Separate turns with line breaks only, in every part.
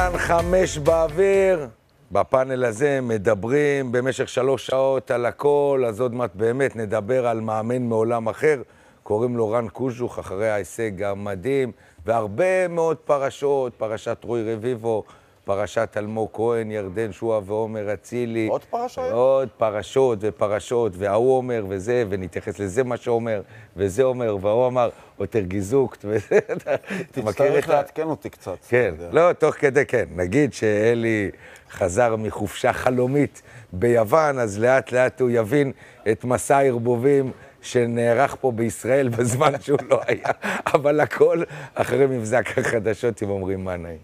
שחקן 5 באוויר. בפאנל הזה מדברים במשך 3 שעות על הכל, אז עוד מעט באמת נדבר על מאמן מעולם אחר. קוראים לו רן קוז'וך, אחרי ההישג המדהים, והרבה מאוד פרשות, פרשת רוי רביבו, פרשת אלמוג כהן, ירדן שועה ועומר אצילי.
עוד פרשה?
עוד פרשות ופרשות, והוא אומר וזה, ונתייחס לזה מה שאומר, וזה אומר, והוא אמר, יותר גיזוקת, וזה,
תצטרך לעדכן אותי קצת.
כן, לא, תוך כדי כן. נגיד שאלי חזר מחופשה חלומית ביוון, אז לאט לאט הוא יבין את מסע הערבובים שנערך פה בישראל בזמן שהוא לא היה. אבל הכל אחרי מבזק החדשות, אם אומרים מה נעים.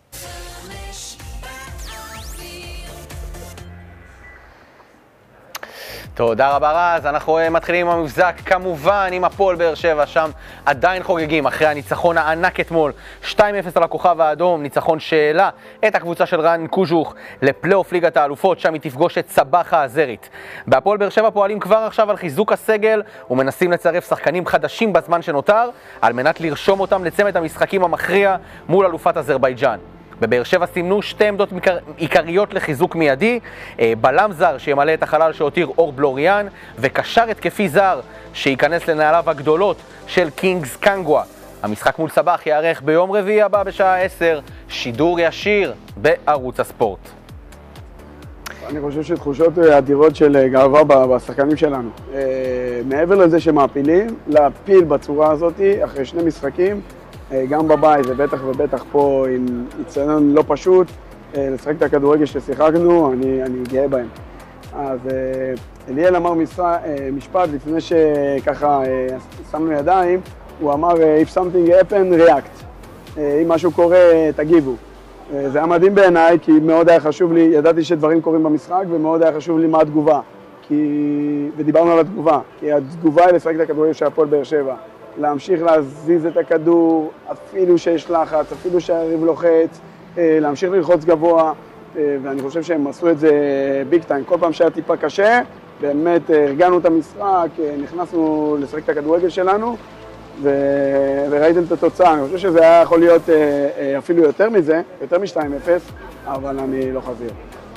תודה רבה רז, אנחנו מתחילים עם המבזק כמובן עם הפועל באר שבע, שם עדיין חוגגים אחרי הניצחון הענק אתמול 2-0 על הכוכב האדום, ניצחון שהעלה את הקבוצה של רן קוז'וך לפלייאוף ליגת האלופות, שם היא תפגוש את סבחה הזרית. בהפועל באר שבע פועלים כבר עכשיו על חיזוק הסגל ומנסים לצרף שחקנים חדשים בזמן שנותר על מנת לרשום אותם לצמד המשחקים המכריע מול אלופת אזרבייג'אן. בבאר שבע סימנו 2 עמדות עיקריות לחיזוק מיידי, בלם זר שימלא את החלל שהותיר אור בלוריאן, וקשר התקפי זר שייכנס לנעליו הגדולות של קינגס קנגווה. המשחק מול סבח יערך ביום רביעי הבא בשעה 10, שידור ישיר בערוץ הספורט.
אני חושב שתחושות אדירות של גאווה בשחקנים שלנו. מעבר לזה שמעפילים, להפיל בצורה הזאת אחרי 2 משחקים, גם בבית ובטח ובטח פה עם יצטדיון לא פשוט, לשחק את הכדורגל ששיחקנו, אני גאה בהם. אז אליאל אמר משפט לפני שככה שמנו ידיים, הוא אמר If something happen, react. אם משהו קורה, תגיבו. זה היה מדהים בעיניי, כי מאוד היה חשוב לי, ידעתי שדברים קורים במשחק, ומאוד היה חשוב לי מה התגובה. ודיברנו על התגובה, כי התגובה היא לשחק את הכדורגל של הפועל באר שבע. להמשיך להזיז את הכדור, אפילו שיש לחץ, אפילו שהריב לוחץ, להמשיך ללחוץ גבוה, ואני חושב שהם עשו את זה ביג טיים. כל פעם שהיה טיפה קשה, באמת הרגענו את המשחק, נכנסנו לשחק את הכדורגל שלנו, וראיתם את התוצאה. אני חושב שזה היה יכול להיות אפילו יותר מזה, יותר מ-2-0, אבל אני לא חזיר.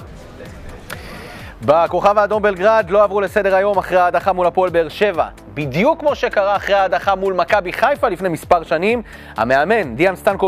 בכוכב האדום בלגרד לא עברו לסדר היום אחרי ההדחה מול הפועל באר שבע. בדיוק כמו שקרה אחרי ההדחה מול מכבי חיפה לפני מספר שנים, המאמן דיאן סטנקוביץ'